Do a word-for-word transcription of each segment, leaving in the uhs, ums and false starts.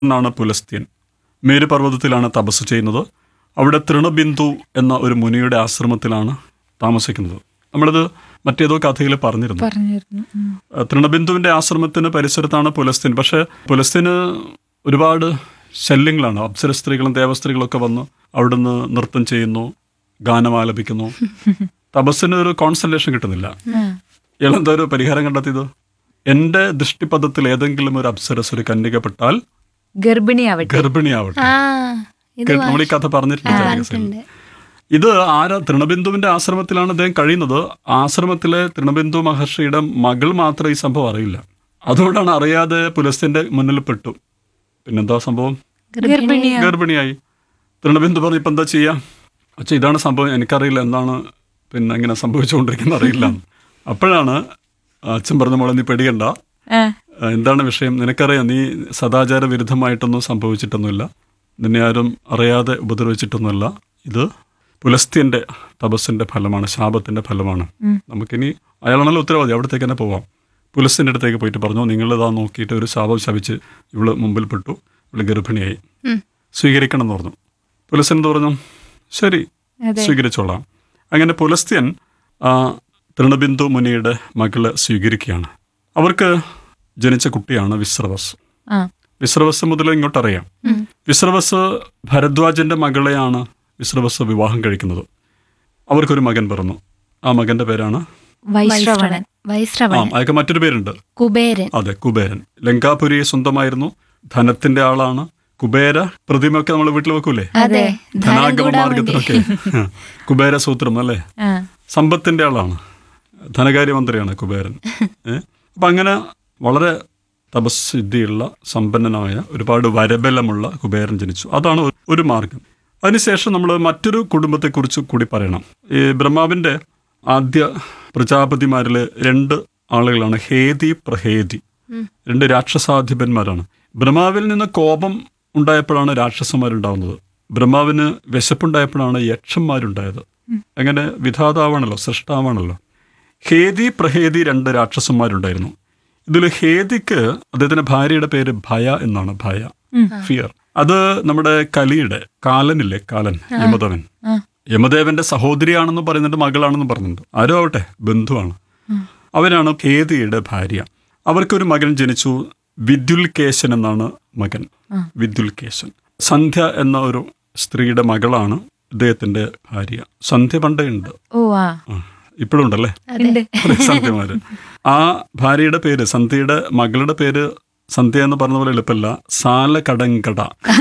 എന്നാണ് പുലസ്ത്യൻ. മേരുപർവ്വതത്തിലാണ് തപസ് ചെയ്യുന്നത്. അവിടെ തൃണബിന്ദു എന്ന ഒരു മുനിയുടെ ആശ്രമത്തിലാണ് താമസിക്കുന്നത്. നമ്മളത് മറ്റേതോ കഥയിൽ പറഞ്ഞിരുന്നു. പറഞ്ഞിരുന്നു ഉം. തൃണബിന്ദുവിൻ്റെ ആശ്രമത്തിന് പരിസരത്താണ് പുലസ്ത്യൻ. പക്ഷേ പുലസ്ത്യന് ഒരുപാട് ശല്യങ്ങളാണ്. അപ്സര സ്ത്രീകളും ദേവസ്ത്രീകളൊക്കെ വന്ന് അവിടുന്ന് നൃത്തം ചെയ്യുന്നു, ഗാനം ആലപിക്കുന്നു. തപസ്സിന് ഒരു കോൺസെൻട്രേഷൻ കിട്ടുന്നില്ല. ഇയാളെന്താ ഒരു പരിഹാരം കണ്ടെത്തിയത്? എൻ്റെ ദൃഷ്ടിപഥത്തിൽ ഏതെങ്കിലും ഒരു അപ്സരസ് ഒരു കന്യകപ്പെട്ടാൽ ഗർഭിണിയാവട്ടെ. ഗർഭിണിയാവട്ടെ. ആ ഇത് കേട്ട് നമ്മൾ ഈ കഥ പറഞ്ഞിട്ടുണ്ട്. പറഞ്ഞിട്ടുണ്ട്. ഇത് ആരാ? തൃണബിന്ദുവിന്റെ ആശ്രമത്തിലാണ് അദ്ദേഹം കഴിയുന്നത്. ആശ്രമത്തിലെ തൃണബിന്ദു മഹർഷിയുടെ മകൾ മാത്രം ഈ സംഭവം അറിയില്ല. അതുകൊണ്ടാണ് അറിയാതെ പുലസ്ത്യന്റെ മുന്നിൽ പെട്ടു. പിന്നെന്താ സംഭവം? ഗർഭിണിയാ. ഗർഭിണിയായി. തൃണബിന്ദു പറഞ്ഞു, ഇപ്പം എന്താ ചെയ്യാം? അച്ഛാ ഇതാണ് സംഭവം, എനിക്കറിയില്ല എന്താണ് പിന്നെ ഇങ്ങനെ സംഭവിച്ചുകൊണ്ടിരിക്കുന്നത്, അറിയില്ല. അപ്പോഴാണ് അച്ഛൻ പറഞ്ഞ, മോളെ നീ പേടിക്കണ്ട, ആ. എന്താണ് വിഷയം? നിനക്കറിയാം, നീ സദാചാര വിരുദ്ധമായിട്ടൊന്നും സംഭവിച്ചിട്ടൊന്നുമില്ല, നിന്നെ ആരും അറിയാതെ ഉപദ്രവിച്ചിട്ടൊന്നുമല്ല. ഇത് പുലസ്ത്യന്റെ തപസ്സിന്റെ ഫലമാണ്, ശാപത്തിന്റെ ഫലമാണ്. നമുക്കിനി അയാളാണല്ലോ ഉത്തരവാദി, അവിടത്തേക്ക് തന്നെ പോവാം. പുലസ്ത്യന്റെ അടുത്തേക്ക് പോയിട്ട് പറഞ്ഞു, നിങ്ങളിതാ നോക്കിയിട്ട് ഒരു ശാപം ശപിച്ച് ഇവള് മുമ്പിൽ പെട്ടു, ഇവള് ഗർഭിണിയായി, സ്വീകരിക്കണം എന്ന് പറഞ്ഞു. പുലസ്ത്യൻ എന്ന് പറഞ്ഞു, ശരി സ്വീകരിച്ചോളാം. അങ്ങനെ പുലസ്ത്യൻ ആ തൃണബിന്ദു മുനിയുടെ മകളെ സ്വീകരിക്കുകയാണ്. അവർക്ക് ജനിച്ച കുട്ടിയാണ് വിശ്രവസ്. ആ. വിശ്രവസ് മുതൽ ഇങ്ങോട്ടറിയാം. വിശ്രവസ് ഭരദ്വാജന്റെ മകളെയാണ് വിശ്രവസ് വിവാഹം കഴിക്കുന്നത്. അവർക്കൊരു മകൻ പിറന്നു. ആ മകന്റെ പേരാണ് വൈശ്രവണൻ. ആ വൈശ്രവണൻ. അയാൾക്ക് മറ്റൊരു പേരുണ്ട്, കുബേരൻ. അതെ, കുബേരൻ. ലങ്കാപുരിയെ സ്വന്തമായിരുന്നു, ധനത്തിന്റെ ആളാണ്. കുബേര പ്രതിമയൊക്കെ നമ്മൾ വീട്ടിൽ വെക്കൂലേ, അതെ, ധനാഗമ മാർഗത്തിനൊക്കെ. കുബേര സൂത്രം അല്ലേ, ആ. സമ്പത്തിന്റെ ആളാണ്, ധനകാര്യമന്ത്രിയാണ് കുബേരൻ. ഏഹ് അപ്പം അങ്ങനെ വളരെ തപസ്സിദ്ധിയുള്ള സമ്പന്നനായ ഒരുപാട് വരബലമുള്ള കുബേരൻ ജനിച്ചു. അതാണ് ഒരു- ഒരു മാർഗം. അതിനുശേഷം നമ്മൾ മറ്റൊരു കുടുംബത്തെക്കുറിച്ച് കൂടി പറയണം. ഈ ബ്രഹ്മാവിൻ്റെ ആദ്യ പ്രജാപതിമാരിൽ രണ്ട് ആളുകളാണ് ഹേതി പ്രഹേതി, രണ്ട് രാക്ഷസാധിപന്മാരാണ്. ബ്രഹ്മാവിൽ നിന്ന് കോപം ഉണ്ടായപ്പോഴാണ് രാക്ഷസന്മാരുണ്ടാവുന്നത്. ബ്രഹ്മാവിന് വിശപ്പുണ്ടായപ്പോഴാണ് യക്ഷന്മാരുണ്ടായത്. അങ്ങനെ വിധാതാവാണല്ലോ, സൃഷ്ടാവാണല്ലോ. ഹേതി പ്രഹേതി രണ്ട് രാക്ഷസന്മാരുണ്ടായിരുന്നു. ഇതിൽ ഹേതിക്ക് അദ്ദേഹത്തിന്റെ ഭാര്യയുടെ പേര് ഭയ എന്നാണ്. ഭയ, ഫിയർ. അത് നമ്മുടെ കലിയുടെ കാലനില്ലേ, കാലൻ, യമദേവൻ. യമദേവന്റെ സഹോദരിയാണെന്ന് പറയുന്നുണ്ട്, മകളാണെന്ന് പറയുന്നുണ്ട്. ആരോ ആവട്ടെ, ബന്ധുവാണ്. അവനാണ് ഹേതിയുടെ ഭാര്യ. അവർക്കൊരു മകൻ ജനിച്ചു, വിദ്യുൽകേശൻ എന്നാണ് മകൻ. വിദ്യുൽകേശൻ. സന്ധ്യ എന്ന ഒരു സ്ത്രീയുടെ മകളാണ് ഇദ്ദേഹത്തിന്റെ ഭാര്യ. സന്ധ്യ പണ്ടേ ഉണ്ട്, ഓ ആ ഇപ്പോഴും ഉണ്ടല്ലേ സന്ധ്യമാര്. ആ ഭാര്യയുടെ പേര്, സന്ധ്യയുടെ മകളുടെ പേര് സന്ധ്യ എന്ന് പറഞ്ഞ പോലെ എളുപ്പമല്ല, സാലകടങ്കട.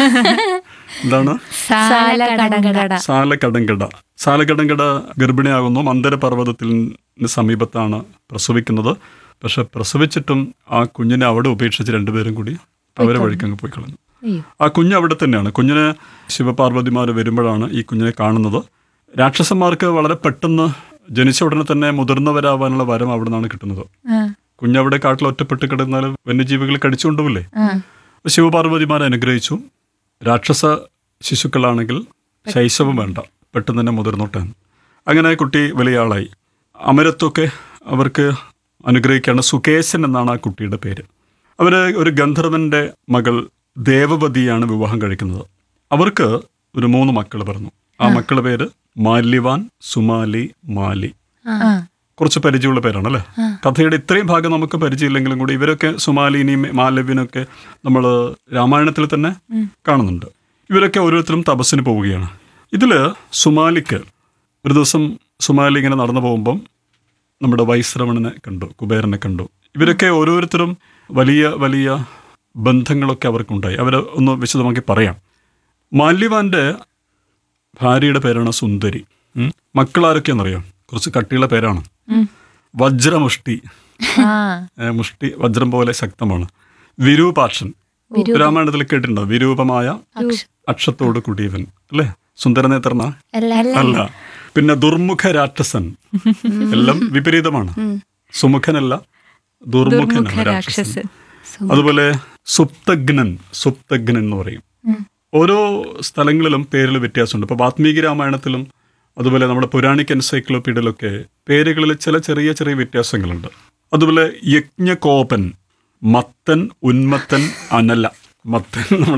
എന്താണ് സാലകടങ്കട. സാലകടങ്കട? സാലകടങ്കട ഗർഭിണിയാകുന്നു. മന്ദര പർവ്വതത്തിന് സമീപത്താണ് പ്രസവിക്കുന്നത്. പക്ഷെ പ്രസവിച്ചിട്ടും ആ കുഞ്ഞിനെ അവിടെ ഉപേക്ഷിച്ച് രണ്ടുപേരും കൂടി അവരെ വഴിക്കങ്ങ് പോയി കളഞ്ഞു. അയ്യോ. ആ കുഞ്ഞ് അവിടെ തന്നെയാണ്. കുഞ്ഞിന് ശിവപാർവതിമാർ വരുമ്പോഴാണ് ഈ കുഞ്ഞിനെ കാണുന്നത്. രാക്ഷസന്മാർക്ക് വളരെ പെട്ടെന്ന് ജനിച്ച ഉടനെ തന്നെ മുതിർന്നവരാവാനുള്ള വരം അവിടെ നിന്നാണ് കിട്ടുന്നത്. ആ. കുഞ്ഞവിടെ കാട്ടിൽ ഒറ്റപ്പെട്ട് കിടന്നാൽ വന്യജീവികൾ കടിച്ചുകൊണ്ടുപോവില്ലേ. ശിവപാർവതിമാരെ അനുഗ്രഹിച്ചു. രാക്ഷസ ശിശുക്കളാണെങ്കിൽ ശൈശവം വേണ്ട, പെട്ടെന്ന് തന്നെ മുതിർന്നോട്ടെ. അങ്ങനെ കുട്ടി വലിയ ആളായി. അമരത്വമൊക്കെ അവർക്ക് അനുഗ്രഹിക്കുകയാണ്. സുകേശൻ എന്നാണ് ആ കുട്ടിയുടെ പേര്. അവർ ഒരു ഗന്ധർവന്റെ മകൾ ദേവവതിയാണ് വിവാഹം കഴിക്കുന്നത്. അവർക്ക് ഒരു മൂന്ന് മക്കൾ പറഞ്ഞു. ആ മക്കളുടെ പേര് മാല്യവാൻ, സുമാലി, മാലി. ആ. കുറച്ച് പരിചയമുള്ള പേരാണ് അല്ലേ. കഥയുടെ ഇത്രയും ഭാഗം നമുക്ക് പരിചയമില്ലെങ്കിലും കൂടി ഇവരൊക്കെ, സുമാലിനെയും മാലവ്യനൊക്കെ നമ്മൾ രാമായണത്തിൽ തന്നെ കാണുന്നുണ്ട്. ഇവരൊക്കെ ഓരോരുത്തരും തപസ്സിന് പോവുകയാണ്. ഇതിൽ സുമാലിക്ക് ഒരു ദിവസം സുമാലി ഇങ്ങനെ നടന്നു പോകുമ്പം നമ്മുടെ വൈശ്രവണനെ കണ്ടു, കുബേരനെ കണ്ടു. ഇവരൊക്കെ ഓരോരുത്തരും വലിയ വലിയ ബന്ധങ്ങളൊക്കെ അവർക്കുണ്ടായി. അവരെ ഒന്ന് വിശദമാക്കി പറയാം. മാല്യവാന്റെ ഭാര്യയുടെ പേരാണ് സുന്ദരി. മക്കളാരൊക്കെയാണെന്നറിയാം? കുറച്ച് കട്ടിയുള്ള പേരാണ്. വജ്രമുഷ്ടി, ആ. ഏ, മുഷ്ടി വജ്രം പോലെ ശക്തമാണ്. വിരൂപാക്ഷൻ, രാമായണത്തിൽ കേട്ടിട്ടുണ്ടോ? വിരൂപമായ അക്ഷത്തോട് കൂടിയവൻ അല്ലേ? സുന്ദരനേത്രന അല്ല. പിന്നെ ദുർമുഖ രാക്ഷസൻ, എല്ലാം വിപരീതമാണ്. സുമുഖനല്ല, ദുർമുഖനാണ് രാക്ഷസൻ. അതുപോലെ സുപ്തഗ്നൻ, സുപ്തഗ്നൻ എന്ന് പറയും. ഓരോ സ്ഥലങ്ങളിലും പേരിൽ വ്യത്യാസമുണ്ട്. ഇപ്പോൾ വാത്മീകി രാമായണത്തിലും അതുപോലെ നമ്മുടെ പൗരാണിക് എൻസൈക്ലോപീഡിയയിലൊക്കെ പേരുകളിൽ ചില ചെറിയ ചെറിയ വ്യത്യാസങ്ങളുണ്ട്. അതുപോലെ യജ്ഞകോപൻ, മത്തൻ, ഉന്മത്തൻ, അനല. മത്തൻ നമ്മൾ